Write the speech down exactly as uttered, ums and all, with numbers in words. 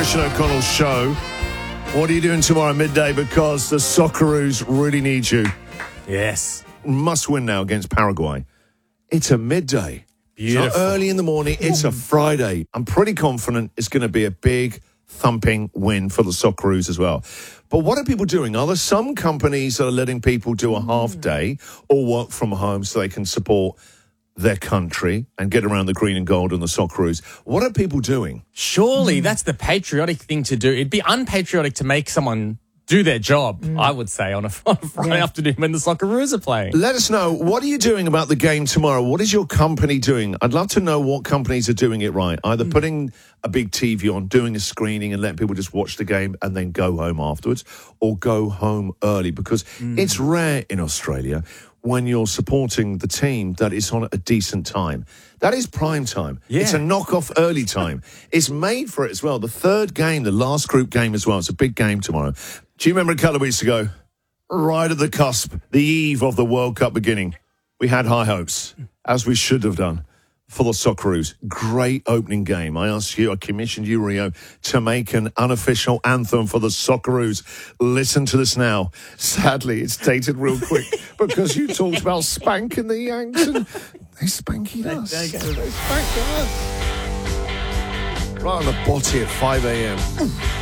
Christian O'Connell show. What are you doing tomorrow midday? Because the Socceroos really need you. Yes. Must win now against Paraguay. It's a midday. Beautiful. It's not early in the morning. It's a Friday. I'm pretty confident it's going to be a big, thumping win for the Socceroos as well. But what are people doing? Are there some companies that are letting people do a half day or work from home so they can support their country and get around the green and gold and the Socceroos? What are people doing? Surely that's the patriotic thing to do. It'd be unpatriotic to make someone do their job, mm. I would say, on a, on a Friday yeah. afternoon when the Socceroos are playing. Let us know. What are you doing about the game tomorrow? What is your company doing? I'd love to know what companies are doing it right. Either mm. putting a big T V on, doing a screening and letting people just watch the game and then go home afterwards, or go home early, because mm. it's rare in Australia when you're supporting the team that is on at a decent time. That is prime time. Yeah. It's a knockoff early time. It's made for it as well. The third game, the last group game as well. It's a big game tomorrow. Do you remember a couple of weeks ago, right at the cusp, the eve of the World Cup beginning, we had high hopes, as we should have done, for the Socceroos. Great opening game. I asked you, I commissioned you, Rio, to make an unofficial anthem for the Socceroos. Listen to this now. Sadly, it's dated real quick because you talked about spanking the Yanks and they spanking us. They, they, they spanking us. Right on the body at five a.m.